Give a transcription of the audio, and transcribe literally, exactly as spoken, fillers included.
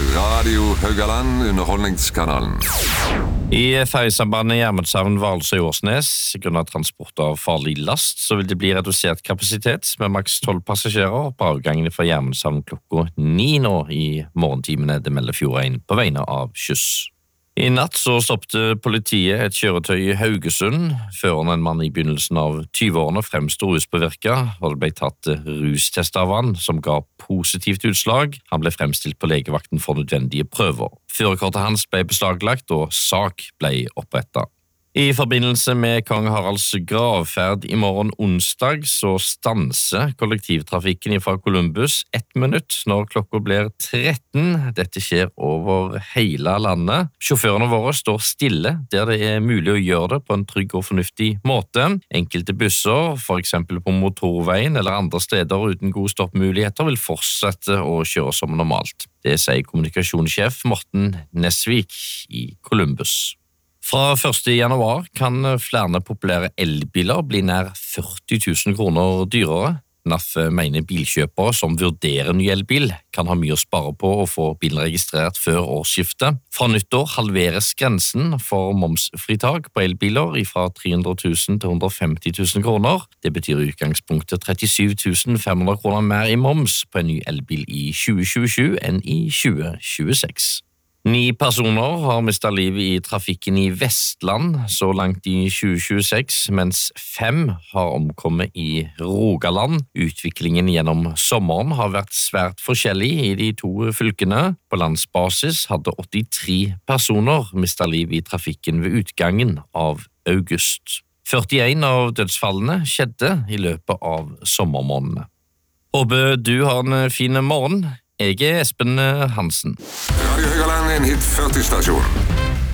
Radio Haugaland, underholdningskanalen. I ferjesambandet Gjermundshavn-Valsøy-Åsnes, grunnet transport av farlig last, så vil det bli redusert kapasitet med maks tolv passasjerer på avgangene fra Gjermundshavn klokka ni nå i morgentimene, det melder Fjordøyen på vegne av Kjøss. I natt så stoppte politiet et kjøretøy i Haugesund. Føreren, en mann i begynnelsen av tyve-årene, fremstod ruspåvirket, og det ble tatt rustest av han, som ga positivt utslag. Han ble fremstilt på legevakten for nødvendige prøver. Førerkortet hans ble beslaglagt, og sak ble opprettet. I forbindelse med kong Haralds gravferd i morgen onsdag så stanser kollektivtrafikken fra Columbus ett minutt når klokka blir tretten. Dette skjer over hele landet. Sjåførene våre står stille der det er mulig å gjøre det på en trygg og fornuftig måte. Enkelte busser, for eksempel på motorveien eller andre steder uten gode stoppmuligheter, vil fortsette å kjøre som normalt. Det sier kommunikasjonssjef Morten Nesvik i Columbus. Fra første januar kan flere populære elbiler bli nær førti tusen kroner dyrere. N A F mener bilkjøpere som vurderer ny elbil kan ha mye å spare på å få bilen registrert før årsskiftet. Fra nyttår halveres grensen for momsfritak på elbiler fra tre hundre tusen til hundre og femti tusen kroner. Det betyr i utgangspunktet trettisju tusen fem hundre kroner mer i moms på en ny elbil i tjue tjuesju enn i tjue tjueseks. Ni personer har mistet livet i trafikken i Vestland så langt i tjue tjueseks, mens fem har omkommet i Rogaland. Utviklingen gjennom sommeren har vært svært forskjellig i de to fylkene. På landsbasis hadde åttitre personer mistet livet i trafikken ved utgangen av august. førtien av dødsfallene skjedde i løpet av sommermånedene. Håper du har en fin morgen. Jeg er Espen Hansen. Radio Haugaland, en hit førti stasjon.